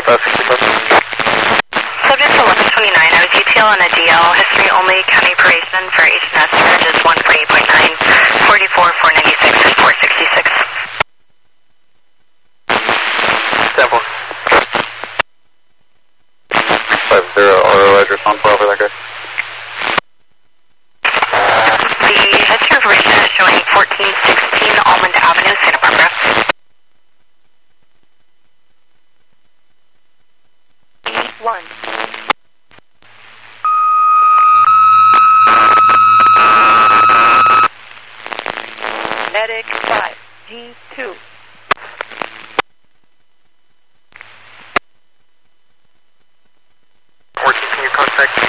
Subject 1129, I was ETL on a DL, history only, county operation for HNS charges 148.9, 44, 496, and 466. Sample. 50 auto address on file for that guy. The history operation is showing 1416 Almond Avenue, Santa Barbara. One. Medic 5, G2. Can you contact